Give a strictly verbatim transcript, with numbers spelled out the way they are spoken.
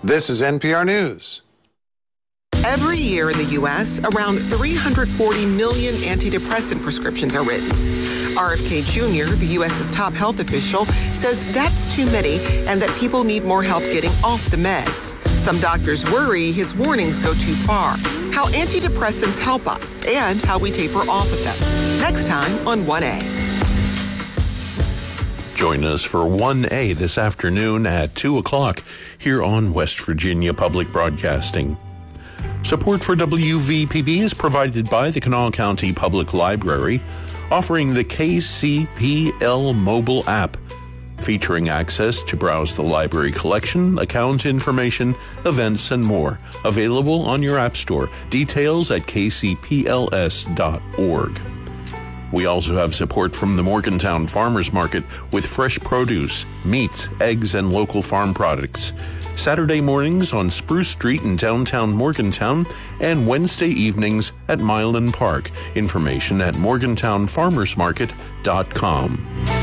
This is N P R News. Every year in the U S, around three hundred forty million antidepressant prescriptions are written. R F K Junior, the U S's top health official, says that's too many and that people need more help getting off the meds. Some doctors worry his warnings go too far. How antidepressants help us and how we taper off of them. Next time on one A. Join us for one A this afternoon at two o'clock here on West Virginia Public Broadcasting. Support for W V P B is provided by the Kanawha County Public Library, offering the K C P L mobile app, featuring access to browse the library collection, account information, events, and more. Available on your app store. Details at k c p l s dot org. We also have support from the Morgantown Farmers Market with fresh produce, meats, eggs, and local farm products. Saturday mornings on Spruce Street in downtown Morgantown and Wednesday evenings at Milan Park. Information at morgantown farmers market dot com.